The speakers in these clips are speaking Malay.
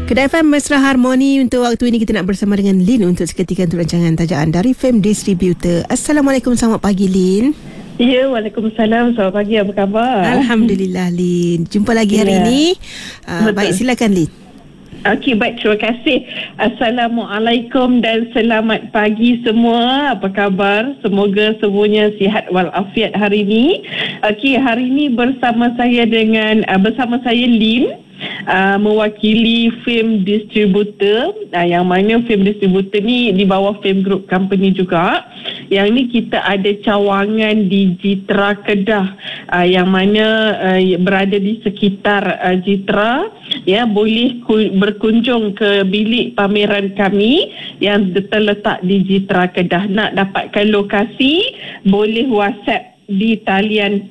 Kedai FM Mesra Harmoni. Untuk waktu ini kita nak bersama dengan Lin untuk seketika untuk rancangan tajaan dari Film Distributor. Assalamualaikum, selamat pagi Lin. Ya, Waalaikumsalam. Selamat pagi, apa khabar? Alhamdulillah Lin. Jumpa lagi hari ini. Baik, silakan Lin. Okey, baik, terima kasih. Assalamualaikum dan selamat pagi semua. Apa khabar? Semoga semuanya sihat walafiat hari ini. Okey, hari ini bersama saya Lin. Mewakili Film Distributor, yang mana Film Distributor ni di bawah Film Group Company juga. Yang ni kita ada cawangan di Jitra Kedah, yang mana berada di sekitar Jitra. Ya, boleh berkunjung ke bilik pameran kami yang terletak di Jitra Kedah. Nak dapatkan lokasi, boleh WhatsApp di talian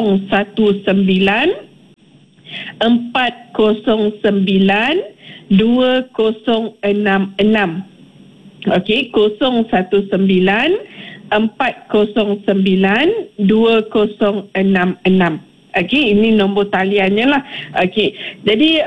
019 409 2066. Okey, 019 409 2066. Okey, ini nombor taliannya lah. Okey, jadi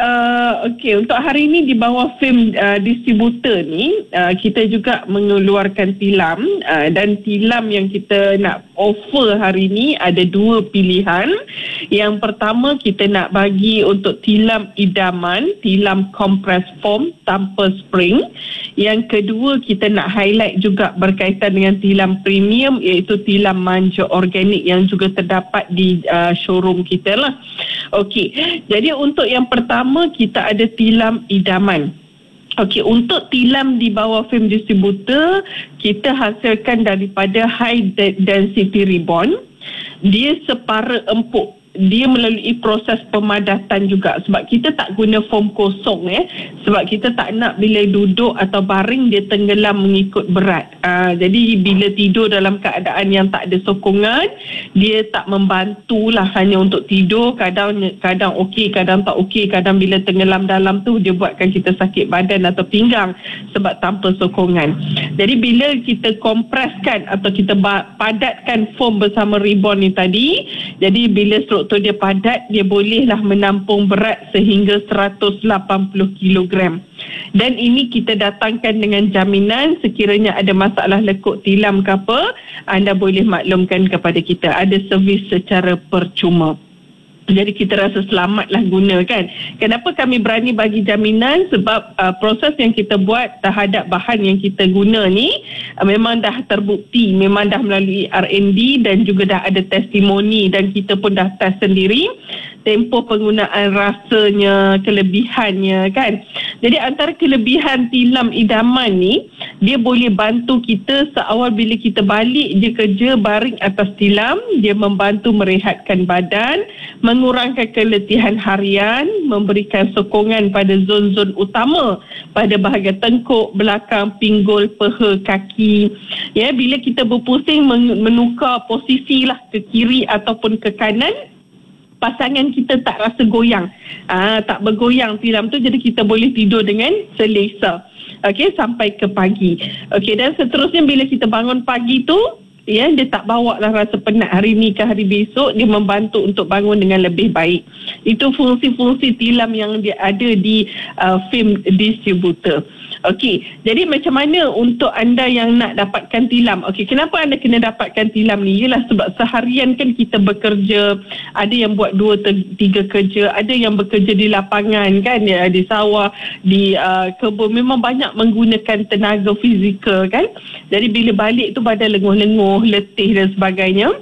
untuk hari ini di bawah Film Distributor ni, kita juga mengeluarkan tilam, dan tilam yang kita nak offer hari ini ada dua pilihan. Yang pertama, kita nak bagi untuk tilam idaman, tilam compress foam tanpa spring. Yang kedua, kita nak highlight juga berkaitan dengan tilam premium, iaitu tilam manja organik yang juga terdapat di showroom kita lah. Okey, jadi untuk yang pertama, kita ada tilam idaman. Okey, untuk tilam di bawah Film Distributor, kita hasilkan daripada high density ribbon. Dia separa empuk. Dia melalui proses pemadatan juga, sebab kita tak guna foam kosong, sebab kita tak nak bila duduk atau baring dia tenggelam mengikut berat. Jadi bila tidur dalam keadaan yang tak ada sokongan, dia tak membantulah hanya untuk tidur. Kadang okey, kadang tak okey. Kadang bila tenggelam dalam tu dia buatkan kita sakit badan atau pinggang sebab tanpa sokongan. Jadi bila kita kompreskan atau kita padatkan foam bersama ribbon ni tadi, jadi bila struktur dia padat, dia bolehlah menampung berat sehingga 180 kilogram. Dan ini kita datangkan dengan jaminan, sekiranya ada masalah lekuk tilam ke apa, anda boleh maklumkan kepada kita. Ada servis secara percuma. Jadi kita rasa selamatlah guna, kan. Kenapa kami berani bagi jaminan? Sebab proses yang kita buat terhadap bahan yang kita guna ni memang dah terbukti, memang dah melalui R&D dan juga dah ada testimoni, dan kita pun dah test sendiri tempoh penggunaan, rasanya, kelebihannya, kan. Jadi antara kelebihan tilam idaman ni, dia boleh bantu kita seawal bila kita balik je kerja baring atas tilam, dia membantu merehatkan badan, mengurangkan keletihan harian, memberikan sokongan pada zon-zon utama pada bahagian tengkuk, belakang, pinggul, peha, kaki. Ya, bila kita berpusing menukar posisi lah ke kiri ataupun ke kanan, pasangan kita tak rasa goyang. Tak bergoyang tilam tu, jadi kita boleh tidur dengan selesa. Okey, sampai ke pagi. Okey, dan seterusnya bila kita bangun pagi tu, ya, dia tak bawa lah rasa penat hari ni ke hari besok. Dia membantu untuk bangun dengan lebih baik. Itu fungsi-fungsi tilam yang dia ada di Film Distributor. Okey, jadi macam mana untuk anda yang nak dapatkan tilam? Okey, kenapa anda kena dapatkan tilam ni? Ialah sebab seharian kan kita bekerja, ada yang buat 2-3 kerja, ada yang bekerja di lapangan, kan, ya, di sawah, di kebun, memang banyak menggunakan tenaga fizikal, kan. Jadi bila balik tu badan lenguh-lenguh, letih dan sebagainya.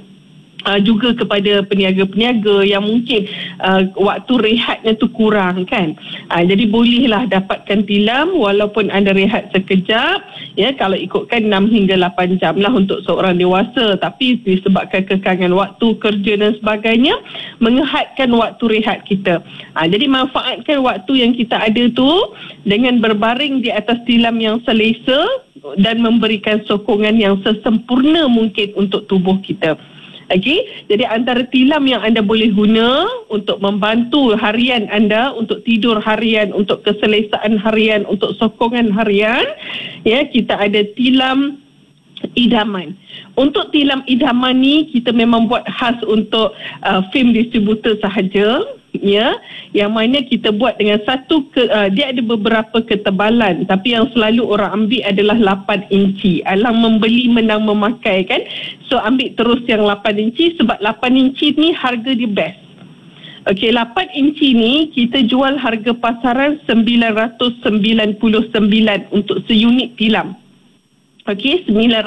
Juga kepada peniaga-peniaga yang mungkin waktu rehatnya tu kurang, kan. Jadi bolehlah dapatkan tilam walaupun anda rehat sekejap, ya, kalau ikutkan 6 hingga 8 jam lah untuk seorang dewasa, tapi disebabkan kekangan waktu kerja dan sebagainya, menghadkan waktu rehat kita. Jadi manfaatkan waktu yang kita ada tu dengan berbaring di atas tilam yang selesa dan memberikan sokongan yang sesempurna mungkin untuk tubuh kita. Okey, jadi antara tilam yang anda boleh guna untuk membantu harian anda, untuk tidur harian, untuk keselesaan harian, untuk sokongan harian, ya, kita ada tilam idaman. Untuk tilam idaman ni kita memang buat khas untuk Film Distributor sahaja. ya, yang mana kita buat dengan dia ada beberapa ketebalan, tapi yang selalu orang ambil adalah 8 inci. Alang membeli menang memakai kan. So ambil terus yang 8 inci sebab 8 inci ni harga dia best. Okey, 8 inci ni kita jual harga pasaran 999 untuk seunit tilam. Okey,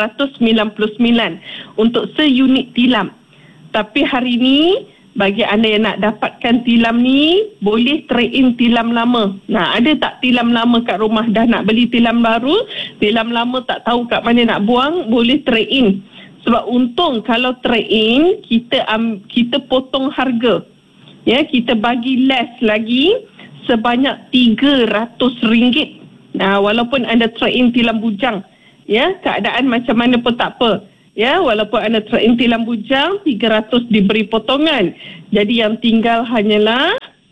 999 untuk seunit tilam. Tapi hari ni bagi anda yang nak dapatkan tilam ni, boleh trade in tilam lama. Nah, ada tak tilam lama kat rumah dah nak beli tilam baru, tilam lama tak tahu kat mana nak buang, boleh trade in. Sebab untung kalau trade in, kita potong harga. Ya, kita bagi less lagi sebanyak RM300. Nah, walaupun anda trade in tilam bujang, ya, keadaan macam mana pun tak apa. Ya, walaupun anda trade in tilam bujang, 300 diberi potongan. Jadi yang tinggal hanyalah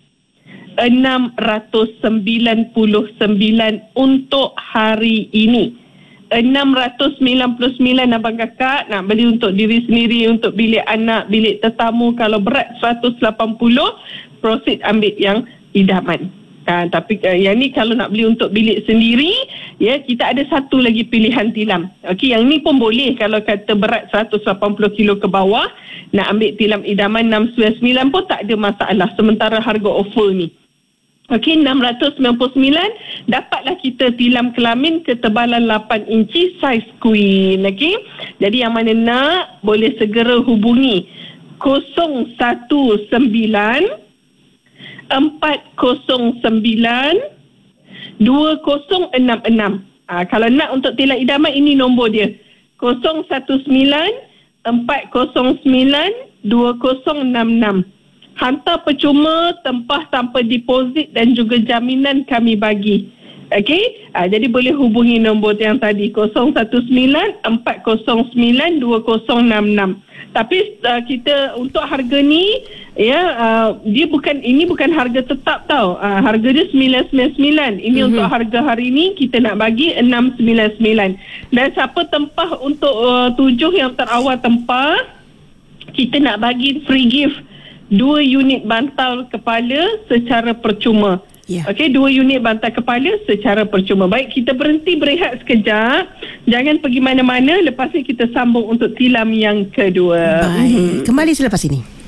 699 untuk hari ini. 699 abang kakak nak beli untuk diri sendiri, untuk bilik anak, bilik tetamu. Kalau berat 180, proceed ambil yang idaman. Tapi yang ni kalau nak beli untuk bilik sendiri, ya, kita ada satu lagi pilihan tilam. Okey, yang ni pun boleh kalau kata berat 180 kilo ke bawah, nak ambil tilam idaman 699 pun tak ada masalah sementara harga offer ni. Okey, 699 dapatlah kita tilam kelamin ketebalan 8 inci saiz queen. Okey, jadi yang mana nak boleh segera hubungi 019 409 2066. Kalau nak untuk tilam idaman, ini nombor dia, 019 409 2066. Hantar percuma, tempah tanpa deposit dan juga jaminan kami bagi. Okey, jadi boleh hubungi nombor yang tadi, 019 409 2066. Tapi kita untuk harga ni, ya, ini bukan harga tetap tau. Harga dia 999. Ini untuk harga hari ni kita nak bagi 699. Dan siapa tempah untuk 7 yang terawal tempah, kita nak bagi free gift 2 unit bantal kepala secara percuma. Yeah. Okey, 2 unit bantal kepala secara percuma. Baik, kita berhenti berehat sekejap. Jangan pergi mana-mana. Lepas ni kita sambung untuk tilam yang kedua. Baik, kembali selepas ini.